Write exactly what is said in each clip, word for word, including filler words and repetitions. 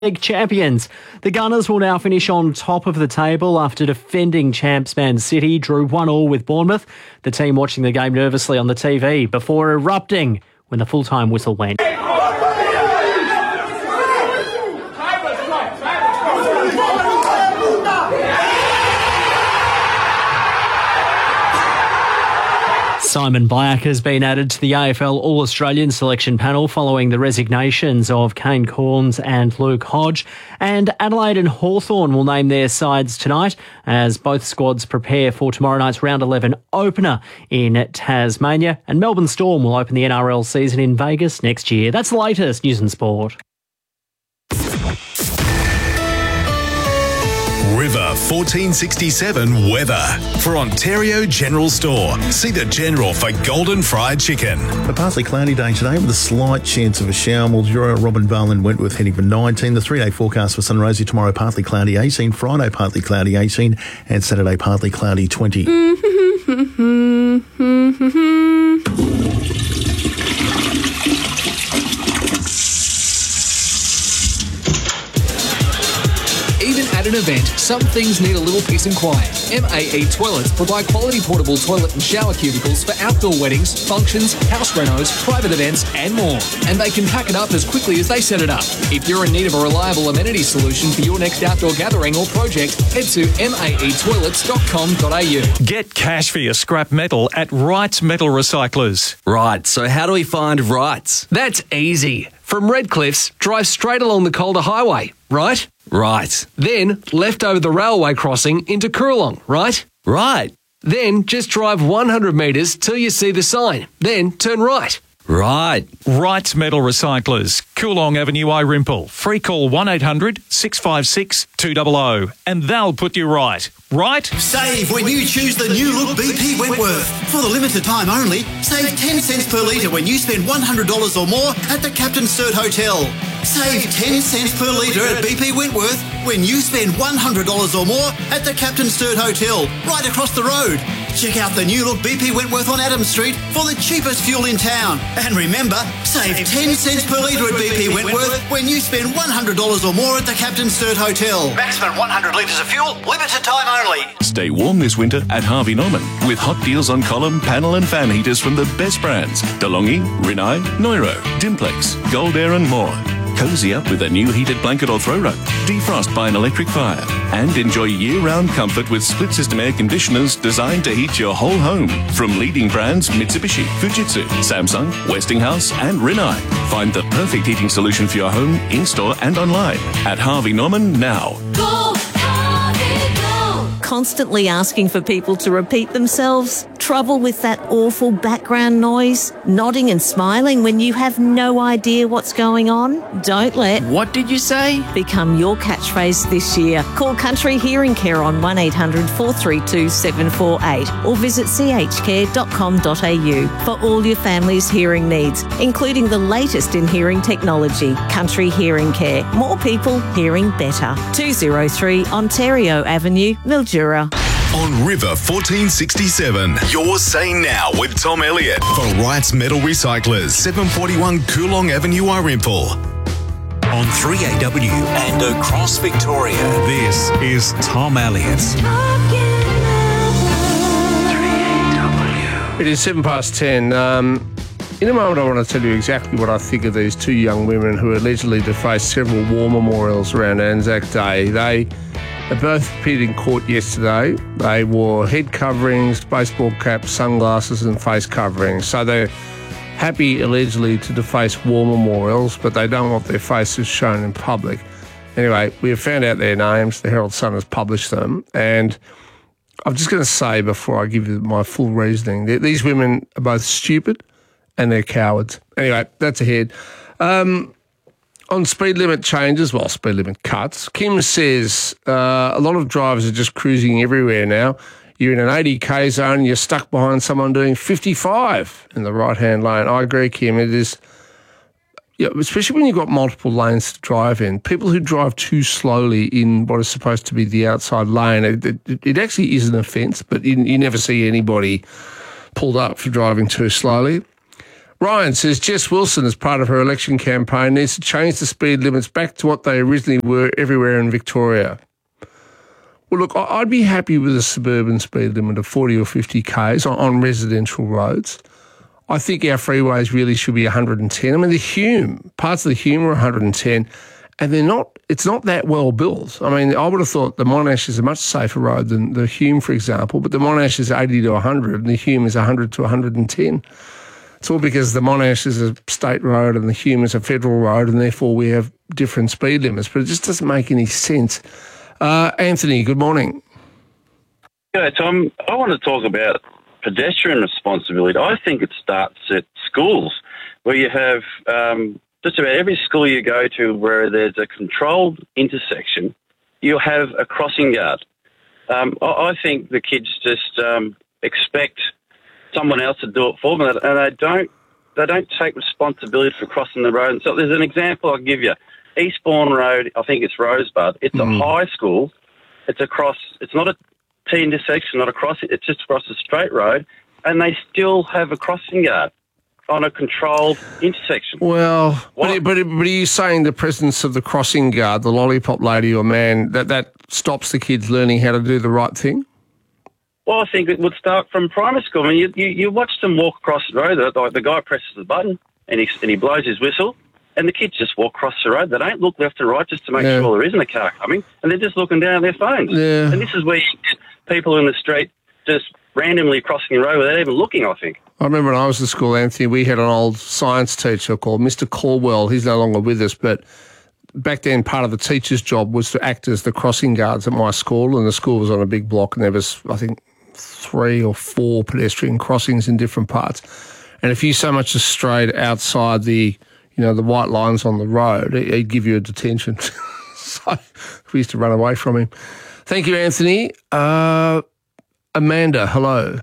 League champions. The Gunners will now finish on top of the table after defending champs Man City drew one all with Bournemouth. The team watching the game nervously on the T V before erupting when the full-time whistle went. Simon Black has been added to the A F L All-Australian selection panel following the resignations of Kane Cornes and Luke Hodge. And Adelaide and Hawthorn will name their sides tonight as both squads prepare for tomorrow night's round eleven opener in Tasmania. And Melbourne Storm will open the N R L season in Vegas next year. That's the latest news and sport. River fourteen sixty-seven weather. For Ontario General Store, see the General for golden fried chicken. A partly cloudy day today with a slight chance of a shower. Mildura, Robinvale and Wentworth heading for nineteen. The three-day forecast for Sunrosy tomorrow, partly cloudy eighteen. Friday, partly cloudy eighteen. And Saturday, partly cloudy twenty. Even at an event, some things need a little peace and quiet. M A E Toilets provide quality portable toilet and shower cubicles for outdoor weddings, functions, house renos, private events and more. And they can pack it up as quickly as they set it up. If you're in need of a reliable amenity solution for your next outdoor gathering or project, head to m a e toilets dot com dot a u. Get cash for your scrap metal at Wrights Metal Recyclers. Right, so how do we find Wrights? That's easy. From Redcliffs, drive straight along the Calder Highway, right? Right. Then left over the railway crossing into Coorong, right? Right. Then just drive one hundred metres till you see the sign. Then turn right. Right. Wrights Metal Recyclers, Coorong Avenue, Irimple. Free call one eight hundred six five six two zero zero and they'll put you right. Right? Save when you choose the new look B P Wentworth. For the limited time only, save ten cents per litre when you spend one hundred dollars or more at the Captain Sturt Hotel. Save ten cents per litre at B P Wentworth when you spend one hundred dollars or more at the Captain Sturt Hotel, right across the road. Check out the new look B P Wentworth on Adams Street for the cheapest fuel in town. And remember, save ten cents per litre at B P Wentworth when you spend one hundred dollars or more at the Captain Sturt Hotel. Maximum one hundred litres of fuel, limited time only. Stay warm this winter at Harvey Norman with hot deals on column, panel and fan heaters from the best brands. DeLonghi, Rinnai, Neuro, Dimplex, Gold Air and more. Cozy up with a new heated blanket or throw rug. Defrost by an electric fire. And enjoy year-round comfort with split-system air conditioners designed to heat your whole home. From leading brands Mitsubishi, Fujitsu, Samsung, Westinghouse and Rinnai. Find the perfect heating solution for your home, in-store and online at Harvey Norman now. Go, Harvey, go! Constantly asking for people to repeat themselves? Trouble with that awful background noise? Nodding and smiling when you have no idea what's going on? Don't let What did you say? become your catchphrase this year. Call Country Hearing Care on one eight hundred four three two seven four eight or visit c h care dot com dot a u for all your family's hearing needs, including the latest in hearing technology. Country Hearing Care. More people hearing better. two oh three Ontario Avenue, Mildura. On River fourteen sixty-seven, you're Say Now with Tom Elliott for Wrights Metal Recyclers, seven forty-one Coorong Avenue, Irimple. On three A W and across Victoria, this is Tom Elliott. It is seven past ten. Um, in a moment, I want to tell you exactly what I think of these two young women who allegedly defaced several war memorials around Anzac Day. They They both appeared in court yesterday. They wore head coverings, baseball caps, sunglasses and face coverings. So they're happy, allegedly, to deface war memorials, but they don't want their faces shown in public. Anyway, we have found out their names. The Herald Sun has published them. And I'm just going to say before I give you my full reasoning, that these women are both stupid and they're cowards. Anyway, that's ahead. Um... On speed limit changes, well, speed limit cuts, Kim says uh, a lot of drivers are just cruising everywhere now. You're in an eighty k zone and you're stuck behind someone doing fifty-five in the right-hand lane. I agree, Kim. It is, yeah, especially when you've got multiple lanes to drive in. People who drive too slowly in what is supposed to be the outside lane, it, it, it actually is an offence, but you, you never see anybody pulled up for driving too slowly. Ryan says Jess Wilson, as part of her election campaign, needs to change the speed limits back to what they originally were everywhere in Victoria. Well, look, I'd be happy with a suburban speed limit of forty or fifty kays on, on residential roads. I think our freeways really should be one hundred ten. I mean, the Hume, parts of the Hume are one hundred ten, and they're not. It's not that well built. I mean, I would have thought the Monash is a much safer road than the Hume, for example, but the Monash is eighty to one hundred and the Hume is one hundred to one hundred ten. It's all because the Monash is a state road and the Hume is a federal road, and therefore we have different speed limits, but it just doesn't make any sense. Uh, Anthony, good morning. Yeah, Tom, I want to talk about pedestrian responsibility. I think it starts at schools, where you have um, just about every school you go to where there's a controlled intersection, you'll have a crossing guard. Um, I, I think the kids just um, expect someone else to do it for them, and they don't. They don't take responsibility for crossing the road. And so there's an example I'll give you. Eastbourne Road, I think it's Rosebud. It's mm. a high school. It's across. It's not a T intersection, not a cross. It's just across a straight road, and they still have a crossing guard on a controlled intersection. Well, but, but, but are you saying the presence of the crossing guard, the lollipop lady or man, that that stops the kids learning how to do the right thing? Well, I think it would start from primary school. I mean, you, you, you watch them walk across the road. The, the guy presses the button and he, and he blows his whistle, and the kids just walk across the road. They don't look left and right just to make yeah. sure there isn't a car coming, and they're just looking down at their phones. Yeah. And this is where you get people in the street just randomly crossing the road without even looking, I think. I remember when I was at school, Anthony, we had an old science teacher called Mister Caldwell. He's no longer with us, but back then part of the teacher's job was to act as the crossing guards at my school, and the school was on a big block, and there was, I think, three or four pedestrian crossings in different parts. And if you so much as strayed outside the, you know, the white lines on the road, he'd give you a detention. So we used to run away from him. Thank you, Anthony. Uh, Amanda, hello.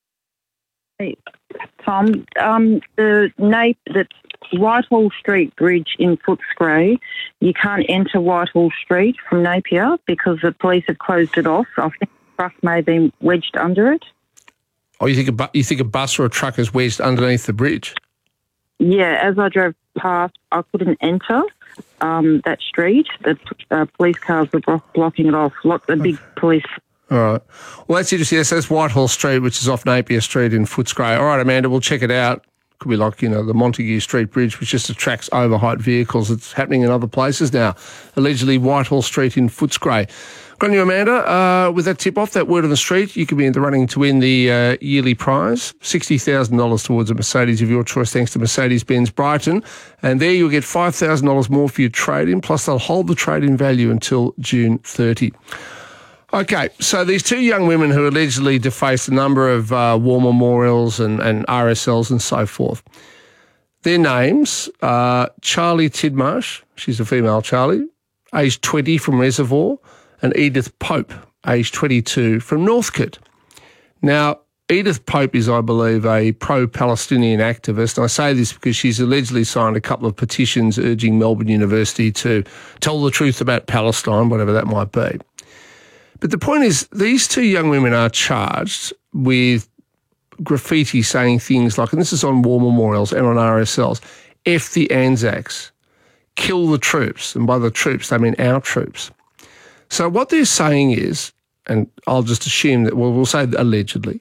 Hey, Tom. Um, the Nape, the Whitehall Street Bridge in Footscray, you can't enter Whitehall Street from Napier because the police have closed it off. I think a truck may have been wedged under it. Oh, you think a bu- you think a bus or a truck is wedged underneath the bridge? Yeah, as I drove past, I couldn't enter um, that street. The uh, police cars were blo- blocking it off. Look, the big police. All right. Well, that's interesting. Yes, that's Whitehall Street, which is off Napier Street in Footscray. All right, Amanda, we'll check it out. Could be like, you know, the Montague Street Bridge, which just attracts overheight vehicles. It's happening in other places now. Allegedly, Whitehall Street in Footscray. Got you, Amanda. Uh, with that tip off, that word on the street, you could be in the running to win the uh, yearly prize, sixty thousand dollars towards a Mercedes of your choice, thanks to Mercedes-Benz Brighton. And there you'll get five thousand dollars more for your trade-in, plus they'll hold the trade-in value until June thirtieth. Okay, so these two young women who allegedly defaced a number of uh, war memorials and, and R S Ls and so forth, their names are Charlie Tidmarsh, she's a female Charlie, aged twenty from Reservoir, and Edith Pope, aged twenty-two from Northcote. Now, Edith Pope is, I believe, a pro-Palestinian activist. And I say this because she's allegedly signed a couple of petitions urging Melbourne University to tell the truth about Palestine, whatever that might be. But the point is, these two young women are charged with graffiti saying things like, and this is on war memorials and on R S Ls, F the Anzacs, kill the troops. And by the troops, they mean our troops. So what they're saying is, and I'll just assume that, well, we'll say allegedly,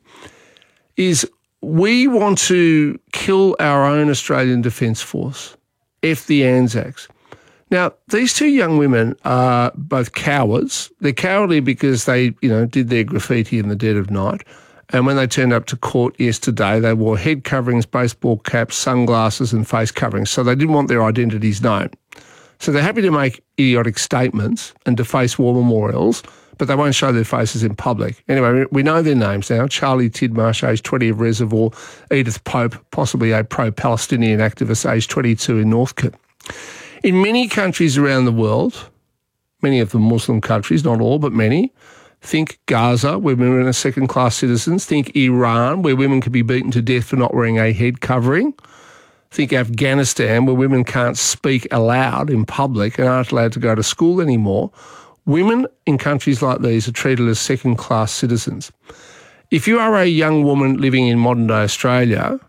is we want to kill our own Australian Defence Force, F the Anzacs. Now, these two young women are both cowards. They're cowardly because they, you know, did their graffiti in the dead of night. And when they turned up to court yesterday, they wore head coverings, baseball caps, sunglasses and face coverings. So they didn't want their identities known. So they're happy to make idiotic statements and deface war memorials, but they won't show their faces in public. Anyway, we know their names now. Charlie Tidmarsh, aged twenty of Reservoir, Edith Pope, possibly a pro-Palestinian activist, aged twenty-two in Northcote. In many countries around the world, many of them Muslim countries, not all, but many, think Gaza, where women are second-class citizens. Think Iran, where women can be beaten to death for not wearing a head covering. Think Afghanistan, where women can't speak aloud in public and aren't allowed to go to school anymore. Women in countries like these are treated as second-class citizens. If you are a young woman living in modern-day Australia,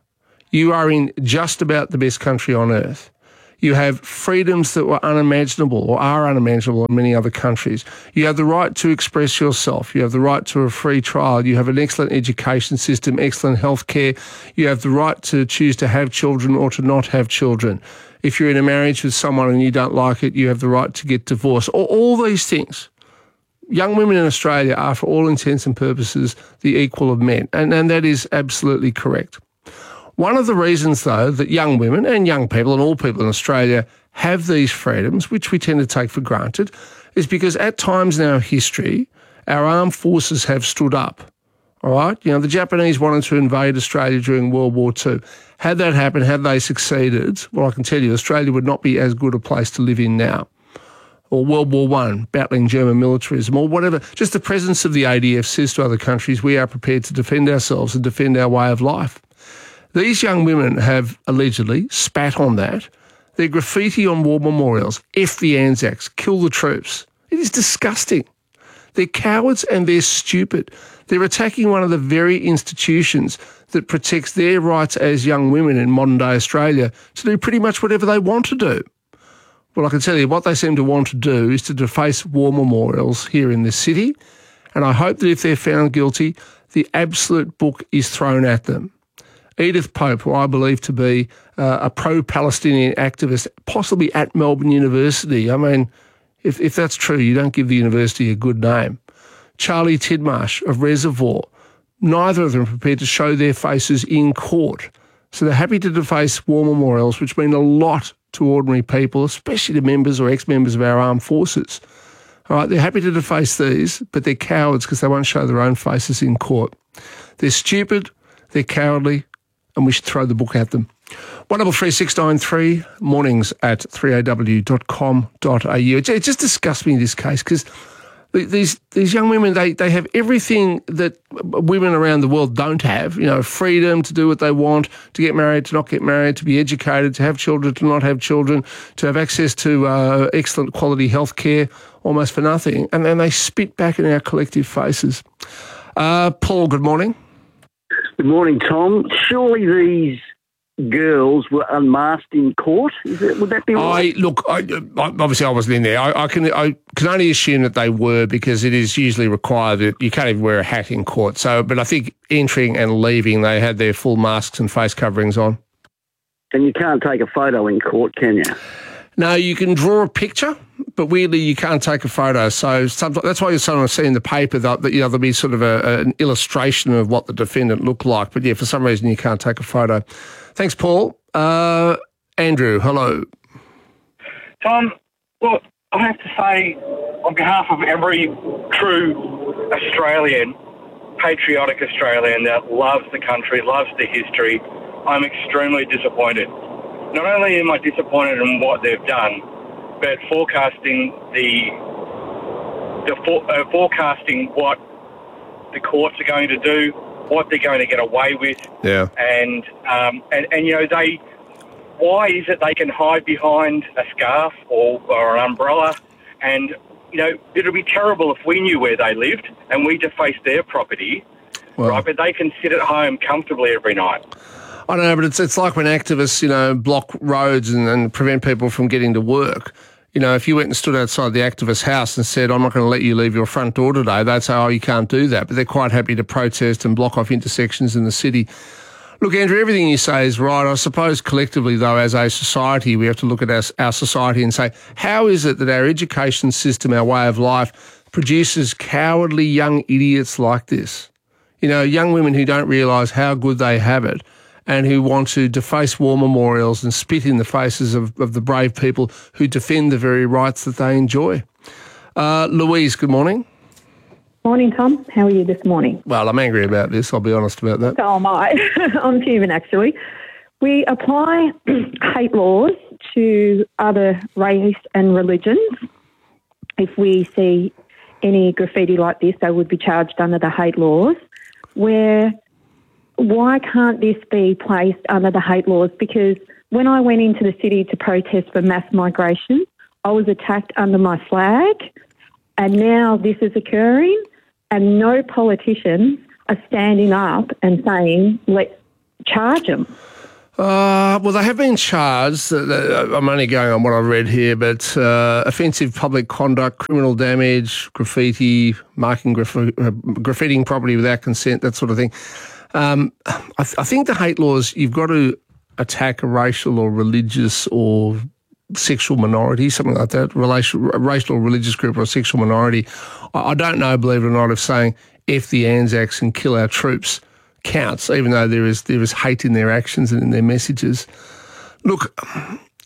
you are in just about the best country on earth. You have freedoms that were unimaginable or are unimaginable in many other countries. You have the right to express yourself. You have the right to a free trial. You have an excellent education system, excellent health care. You have the right to choose to have children or to not have children. If you're in a marriage with someone and you don't like it, you have the right to get divorced. All, all these things. Young women in Australia are, for all intents and purposes, the equal of men. And, and that is absolutely correct. One of the reasons, though, that young women and young people and all people in Australia have these freedoms, which we tend to take for granted, is because at times in our history, our armed forces have stood up. All right? You know, the Japanese wanted to invade Australia during World War Two. Had that happened, had they succeeded, well, I can tell you, Australia would not be as good a place to live in now. Or World War One, battling German militarism, or whatever. Just the presence of the A D F says to other countries, we are prepared to defend ourselves and defend our way of life. These young women have allegedly spat on that. They're graffiti on war memorials, F the Anzacs, kill the troops. It is disgusting. They're cowards and they're stupid. They're attacking one of the very institutions that protects their rights as young women in modern-day Australia to do pretty much whatever they want to do. Well, I can tell you what they seem to want to do is to deface war memorials here in this city, and I hope that if they're found guilty, the absolute book is thrown at them. Edith Pope, who I believe to be uh, a pro-Palestinian activist, possibly at Melbourne University. I mean, if, if that's true, you don't give the university a good name. Charlie Tidmarsh of Reservoir. Neither of them are prepared to show their faces in court. So they're happy to deface war memorials, which mean a lot to ordinary people, especially to members or ex-members of our armed forces. All right, they're happy to deface these, but they're cowards because they won't show their own faces in court. They're stupid, they're cowardly, and we should throw the book at them. one double three six nine three, mornings at three a w dot com dot a u. It just disgusts me in this case because these these young women, they, they have everything that women around the world don't have, you know, freedom to do what they want, to get married, to not get married, to be educated, to have children, to not have children, to have access to uh, excellent quality health care, almost for nothing. And then they spit back in our collective faces. Uh, Paul, good morning. Good morning, Tom. Surely these girls were unmasked in court? Is it, would that be right? I look. I, obviously, I wasn't in there. I, I can. I can only assume that they were because it is usually required that you can't even wear a hat in court. So, but I think entering and leaving, they had their full masks and face coverings on. And you can't take a photo in court, can you? No, you can draw a picture, but weirdly you can't take a photo. So sometimes, that's why you're sometimes see in the paper that, that you know there'll be sort of a, an illustration of what the defendant looked like. But yeah, for some reason you can't take a photo. Thanks, Paul. Uh, Andrew, hello. Tom, look, I have to say, on behalf of every true Australian, patriotic Australian that loves the country, loves the history, I'm extremely disappointed. Not only am I disappointed in what they've done, but forecasting the, the for, uh, forecasting what the courts are going to do, what they're going to get away with, yeah, and um, and and you know they, why is it they can hide behind a scarf or, or an umbrella, and you know it'd be terrible if we knew where they lived and we defaced their property, well, right? But they can sit at home comfortably every night. I don't know, but it's it's like when activists, you know, block roads and, and prevent people from getting to work. You know, if you went and stood outside the activist's house and said, I'm not going to let you leave your front door today, they'd say, oh, you can't do that. But they're quite happy to protest and block off intersections in the city. Look, Andrew, everything you say is right. I suppose collectively, though, as a society, we have to look at our, our society and say, how is it that our education system, our way of life, produces cowardly young idiots like this? You know, young women who don't realise how good they have it, and who want to deface war memorials and spit in the faces of, of the brave people who defend the very rights that they enjoy. Uh, Louise, good morning. Morning, Tom. How are you this morning? Well, I'm angry about this, I'll be honest about that. So am I. I'm human, actually. We apply hate laws to other race and religions. If we see any graffiti like this, they would be charged under the hate laws, where why can't this be placed under the hate laws? Because when I went into the city to protest for mass migration, I was attacked under my flag, and now this is occurring, and no politicians are standing up and saying, let's charge them. Uh, well, they have been charged. Uh, I'm only going on what I've read here, but uh, offensive public conduct, criminal damage, graffiti, marking graf- uh, graffitiing property without consent, that sort of thing. Um, I, th- I think the hate laws, you've got to attack a racial or religious or sexual minority, something like that, racial, racial or religious group or a sexual minority. I, I don't know, believe it or not, if saying F the Anzacs and kill our troops counts, even though there is there is hate in their actions and in their messages. Look,